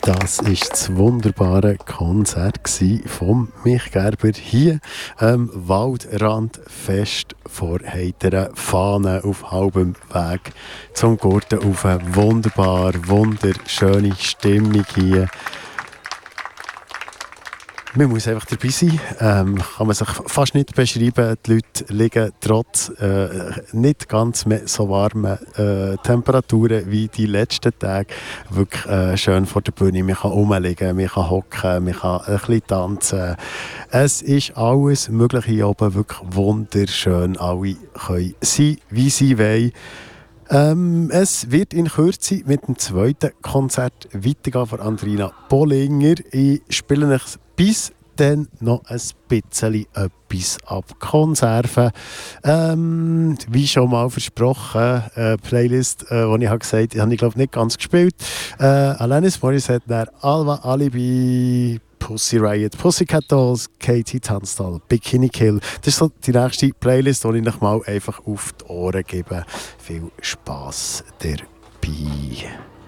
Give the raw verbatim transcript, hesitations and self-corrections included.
Das war das wunderbare Konzert von Mich Gerber hier am Waldrandfest vor heiteren Fahnen auf halbem Weg zum Gurten auf. Eine wunderbar, wunderschöne Stimmung hier. Man muss einfach dabei sein, ähm, kann man sich fast nicht beschreiben. Die Leute liegen trotz äh, nicht ganz mehr so warmen äh, Temperaturen wie die letzten Tage wirklich äh, schön vor der Bühne. Man kann rumliegen, man kann hocken, man kann ein bisschen tanzen. Es ist alles möglich hier oben, wirklich wunderschön. Alle können sein, wie sie wollen. Ähm, es wird in Kürze mit dem zweiten Konzert weitergehen von Andrina Bollinger. Ich spiele euch bis dann noch ein bisschen etwas ab Konserven. Ähm, wie schon mal versprochen, eine Playlist, äh, die ich habe gesagt habe, habe ich glaube nicht ganz gespielt. Äh, Alanis Morissette, Alva Alibi, Pussy Riot, Pussycat Dolls, Katie Tunstall, Bikini Kill. Das ist so die nächste Playlist, die ich euch mal einfach auf die Ohren gebe. Viel Spass dabei.